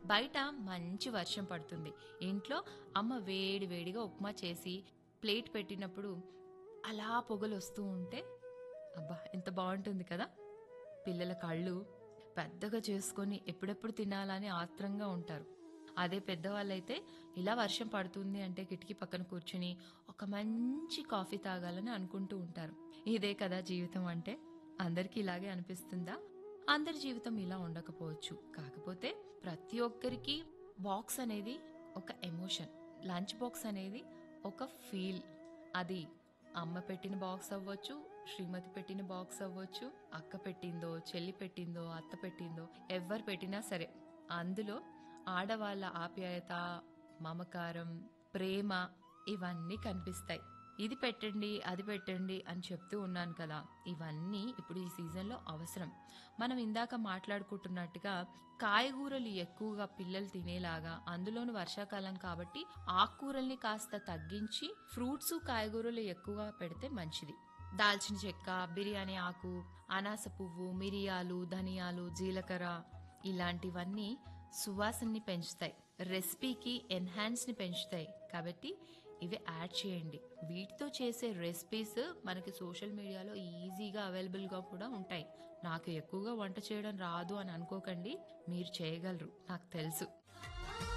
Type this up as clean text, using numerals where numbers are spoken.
బయట మంచి వర్షం పడుతుంది. ఇంట్లో అమ్మ వేడి వేడిగా ఉప్మా చేసి ప్లేట్ పెట్టినప్పుడు అలా పొగలొస్తూ ఉంటే అబ్బా! ఎంత బావుంటుంది కదా! పిల్లల కళ్ళు పెద్దగా చేసుకొని ఎప్పుడెప్పుడు తినాలని ఆత్రంగా ఉంటారు. అదే పెద్దవాళ్ళైతే ఇలా వర్షం పడుతుంది అంటే కిటికీ పక్కన కూర్చుని ఒక మంచి కాఫీ తాగాలని అనుకుంటూ ఉంటారు. ఇదే కదా జీవితం అంటే. అందరికీ ఇలాగే అనిపిస్తుందా? అందరి జీవితం ఇలా ఉండకపోవచ్చు. కాకపోతే ప్రతి ఒక్కరికి బాక్స్ అనేది ఒక ఎమోషన్. లంచ్ బాక్స్ అనేది ఒక ఫీల్. అది అమ్మ పెట్టిన బాక్స్ అవ్వచ్చు, శ్రీమతి పెట్టిన బాక్స్ అవ్వచ్చు, అక్క పెట్టిందో, చెల్లి పెట్టిందో, అత్త పెట్టిందో, ఎవ్వరు పెట్టినా సరే అందులో ఆడవాళ్ళ ఆప్యాయత, మమకారం, ప్రేమ ఇవన్నీ కనిపిస్తాయి. ఇది పెట్టండి, అది పెట్టండి అని చెప్తూ ఉన్నాను కదా! ఇవన్నీ ఇప్పుడు ఈ సీజన్‌లో అవసరం. మనం ఇందాక మాట్లాడుకుంటున్నట్టుగా కాయగూరలు ఎక్కువగా పిల్లలు తినేలాగా, అందులోను వర్షాకాలం కాబట్టి ఆకుకూరల్ని కాస్త తగ్గించి ఫ్రూట్సు, కాయగూరలు ఎక్కువగా పెడితే మంచిది. దాల్చిన చెక్క, బిర్యానీ ఆకు, అనాస పువ్వు, మిరియాలు, ధనియాలు, జీలకర్ర ఇలాంటివన్నీ సువాసనని పెంచుతాయి. రెసిపీకి ఎన్హాన్స్‌ని పెంచుతాయి. కాబట్టి ఇవి యాడ్ చేయండి. వీటితో చేసే రెసిపీస్ మనకి సోషల్ మీడియాలో ఈజీగా అవైలబుల్‌గా కూడా ఉంటాయి. నాకు ఎక్కువగా వంట చేయడం రాదు అని అనుకోకండి. మీరు చేయగలరు. నాకు తెలుసు.